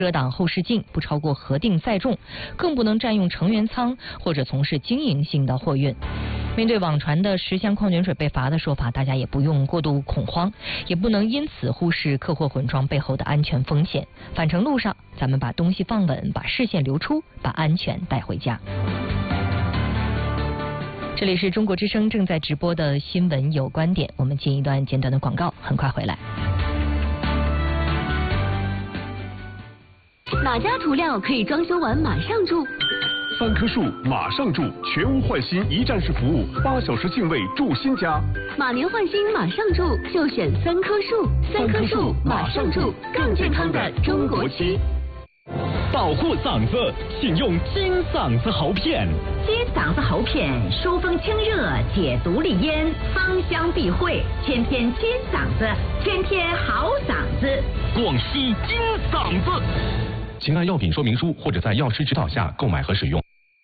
遮挡后视镜，不超过核定载重，更不能占用成员舱或者从事经营性的货运。面对网传的10箱矿泉水被罚的说法，大家也不用过度恐慌，也不能因此忽视客货混装背后的安全风险。返程路上，咱们把东西放稳，把视线留出，把安全带回家。这里是中国之声正在直播的新闻有观点，我们进一段简短的广告，很快回来。 哪家涂料可以装修完马上住 ？3棵树马上住，全屋换新一站式服务，8小时净位住新家。 马年换新马上住，就选3棵树。3棵树马上住，更健康的中国区。 保护嗓子，请用金嗓子喉片。 金嗓子喉片疏风清热，解毒利咽，芳香避秽，天天金嗓子，天天好嗓子。 广西金嗓子。请按药品说明书或者在药师指导下购买和使用。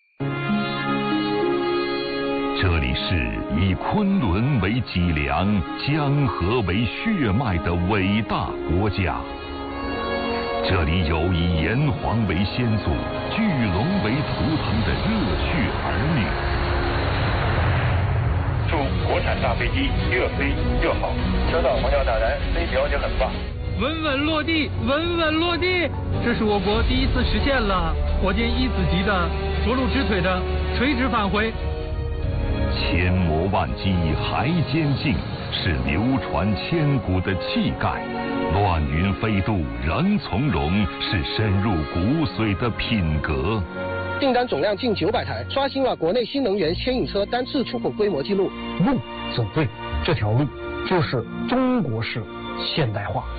这里是以昆仑为脊梁、江河为血脉的伟大国家。这里有以炎黄为先祖、巨龙为图腾的热血儿女。 祝国产大飞机越飞越好，车到黄教打燃，飞表姐很棒。 稳稳落地，稳稳落地，这是我国第一次实现了火箭1子级的着陆直腿的垂直返回。 千磨万击还坚劲，是流传千古的气概；乱云飞渡仍从容，是深入骨髓的品格。 订单总量近900台，刷新了国内新能源牵引车单次出口规模纪录。 路走对，这条路就是中国式现代化。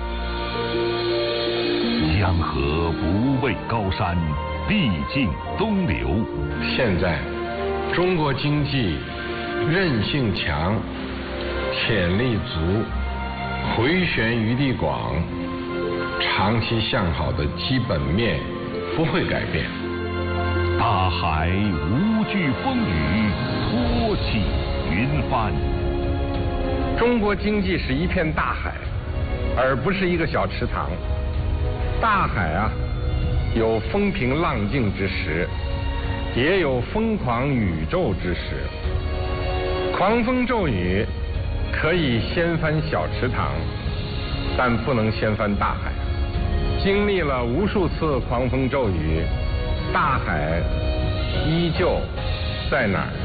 江河不畏高山，必尽东流。 现在中国经济韧性强，潜力足，回旋余地广，长期向好的基本面不会改变。 大海无惧风雨，托起云帆。 中国经济是一片大海，而不是一个小池塘。大海啊，有风平浪静之时，也有疯狂宇宙之时。狂风骤雨可以掀翻小池塘，但不能掀翻大海。经历了无数次狂风骤雨，大海依旧在哪儿？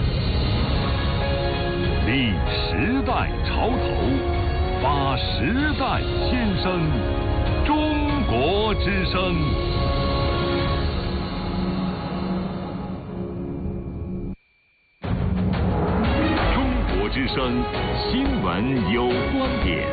立时代潮头，发时代先声，中国之声。中国之声新闻有观点。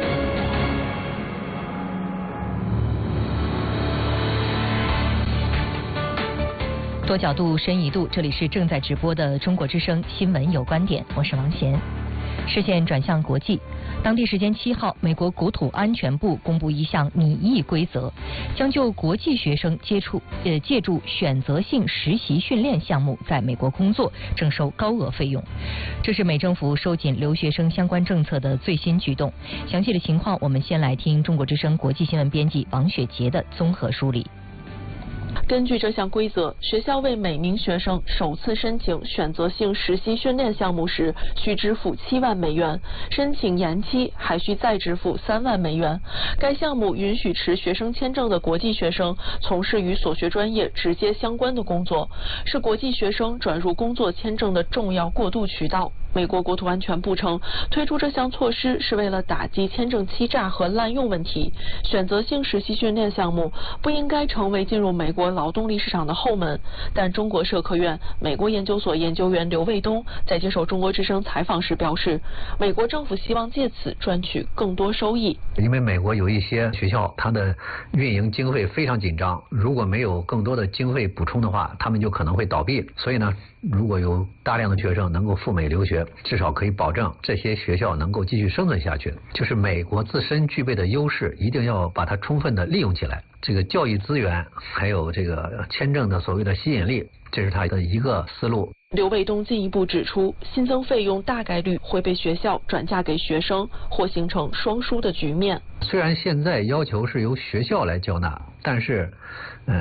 多角度，深一度，这里是正在直播的中国之声新闻有观点，我是王贤。视线转向国际，当地时间7号，美国国土安全部公布一项拟议规则，将就国际学生借助选择性实习训练项目在美国工作征收高额费用。这是美政府收紧留学生相关政策的最新举动。详细的情况，我们先来听中国之声国际新闻编辑王雪杰的综合梳理。 根据这项规则，学校为每名学生首次申请选择性实习训练项目时，需支付7万美元；申请延期还需再支付3万美元。该项目允许持学生签证的国际学生从事与所学专业直接相关的工作，是国际学生转入工作签证的重要过渡渠道。美国国土安全部称，推出这项措施是为了打击签证欺诈和滥用问题。选择性实习训练项目不应该成为进入美国劳动力市场的后门，但中国社科院美国研究所研究员刘卫东在接受中国之声采访时表示，美国政府希望借此赚取更多收益。 因为美国有一些学校，它的运营经费非常紧张，如果没有更多的经费补充的话，他们就可能会倒闭。所以呢，如果有大量的学生能够赴美留学，至少可以保证这些学校能够继续生存下去。就是美国自身具备的优势，一定要把它充分的利用起来。这个教育资源，还有这个签证的所谓的吸引力，这是他的一个思路。 刘卫东进一步指出，新增费用大概率会被学校转嫁给学生，或形成双输的局面。 虽然现在要求是由学校来缴纳， 但是